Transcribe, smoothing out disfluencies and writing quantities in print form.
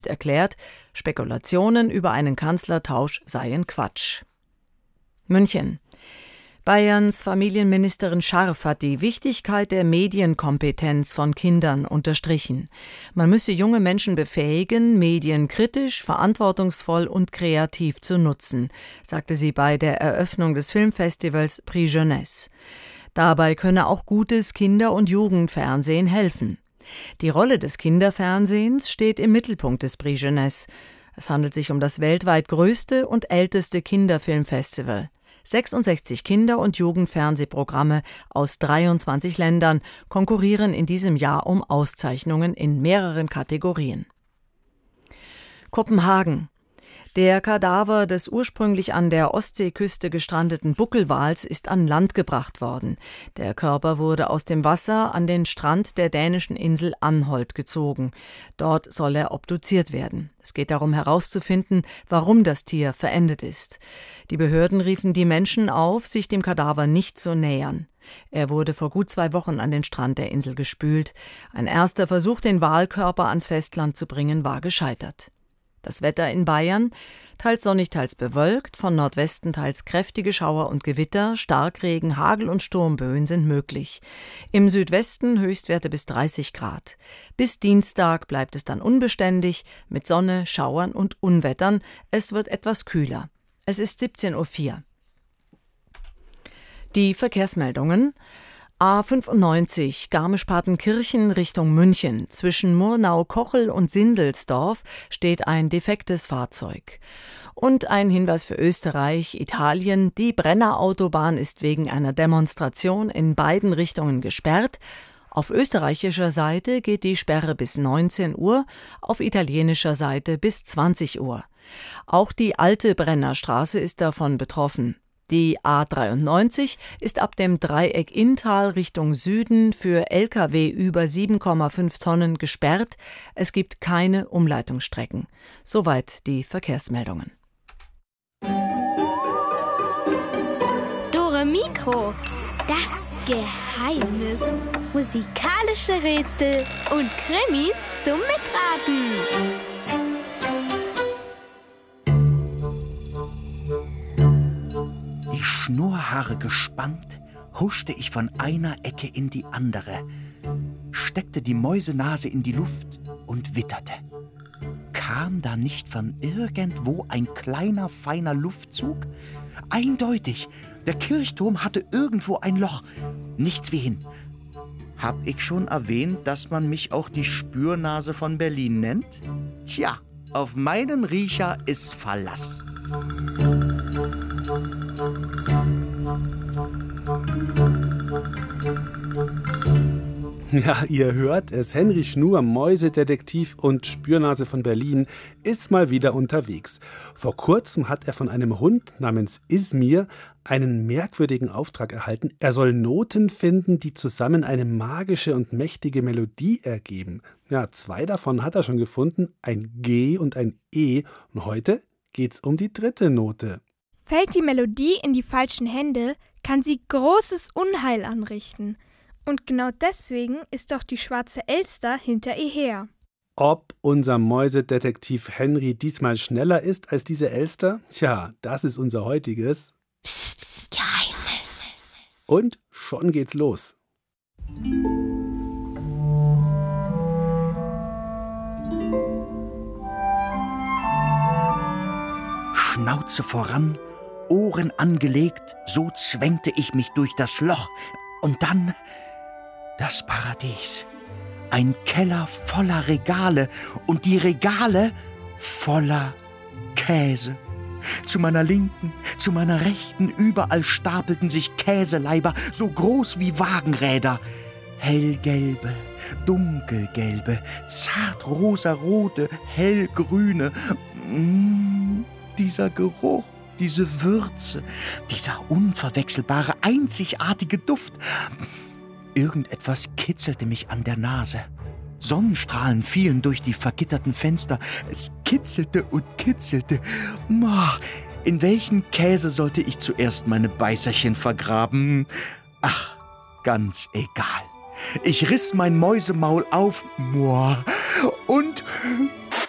erklärt, Spekulationen über einen Kanzlertausch seien Quatsch. München. Bayerns Familienministerin Scharf hat die Wichtigkeit der Medienkompetenz von Kindern unterstrichen. Man müsse junge Menschen befähigen, Medien kritisch, verantwortungsvoll und kreativ zu nutzen, sagte sie bei der Eröffnung des Filmfestivals Prix Jeunesse. Dabei könne auch gutes Kinder- und Jugendfernsehen helfen. Die Rolle des Kinderfernsehens steht im Mittelpunkt des Prix Jeunesse. Es handelt sich um das weltweit größte und älteste Kinderfilmfestival. 66 Kinder- und Jugendfernsehprogramme aus 23 Ländern konkurrieren in diesem Jahr um Auszeichnungen in mehreren Kategorien. Kopenhagen. Der Kadaver des ursprünglich an der Ostseeküste gestrandeten Buckelwals ist an Land gebracht worden. Der Körper wurde aus dem Wasser an den Strand der dänischen Insel Anholt gezogen. Dort soll er obduziert werden. Es geht darum herauszufinden, warum das Tier verendet ist. Die Behörden riefen die Menschen auf, sich dem Kadaver nicht zu nähern. Er wurde vor gut 2 Wochen an den Strand der Insel gespült. Ein erster Versuch, den Walkörper ans Festland zu bringen, war gescheitert. Das Wetter in Bayern: teils sonnig, teils bewölkt, von Nordwesten teils kräftige Schauer und Gewitter, Starkregen, Hagel und Sturmböen sind möglich. Im Südwesten Höchstwerte bis 30 Grad. Bis Dienstag bleibt es dann unbeständig, mit Sonne, Schauern und Unwettern. Es wird etwas kühler. Es ist 17:04 Uhr. Die Verkehrsmeldungen: A95 Garmisch-Partenkirchen Richtung München. Zwischen Murnau-Kochel und Sindelsdorf steht ein defektes Fahrzeug. Und ein Hinweis für Österreich, Italien: Die Brennerautobahn ist wegen einer Demonstration in beiden Richtungen gesperrt. Auf österreichischer Seite geht die Sperre bis 19 Uhr, auf italienischer Seite bis 20 Uhr. Auch die alte Brennerstraße ist davon betroffen. Die A93 ist ab dem Dreieck Inntal Richtung Süden für Lkw über 7,5 Tonnen gesperrt. Es gibt keine Umleitungsstrecken. Soweit die Verkehrsmeldungen. Dore Mikro, das Geheimnis. Musikalische Rätsel und Krimis zum Mitraten. Schnurrhaare gespannt, huschte ich von einer Ecke in die andere, steckte die Mäusenase in die Luft und witterte. Kam da nicht von irgendwo ein kleiner, feiner Luftzug? Eindeutig, der Kirchturm hatte irgendwo ein Loch. Nichts wie hin. Hab ich schon erwähnt, dass man mich auch die Spürnase von Berlin nennt? Tja, auf meinen Riecher ist Verlass. Ja, ihr hört es, Henry Schnur, Mäusedetektiv und Spürnase von Berlin, ist mal wieder unterwegs. Vor kurzem hat er von einem Hund namens Izmir einen merkwürdigen Auftrag erhalten. Er soll Noten finden, die zusammen eine magische und mächtige Melodie ergeben. Ja, 2 davon hat er schon gefunden, ein G und ein E. Und heute geht's um die 3. Note. Fällt die Melodie in die falschen Hände, kann sie großes Unheil anrichten. Und genau deswegen ist doch die schwarze Elster hinter ihr her. Ob unser Mäusedetektiv Henry diesmal schneller ist als diese Elster? Tja, das ist unser heutiges Psst, Geheimnis. Und schon geht's los. Schnauze voran, Ohren angelegt, so zwängte ich mich durch das Loch. Und dann das Paradies. Ein Keller voller Regale und die Regale voller Käse. Zu meiner Linken, zu meiner Rechten, überall stapelten sich Käseleiber, so groß wie Wagenräder. Hellgelbe, dunkelgelbe, zart rosarote, hellgrüne. Dieser Geruch, diese Würze, dieser unverwechselbare, einzigartige Duft. Irgendetwas kitzelte mich an der Nase. Sonnenstrahlen fielen durch die vergitterten Fenster. Es kitzelte und kitzelte. In welchen Käse sollte ich zuerst meine Beißerchen vergraben? Ach, ganz egal. Ich riss mein Mäusemaul auf und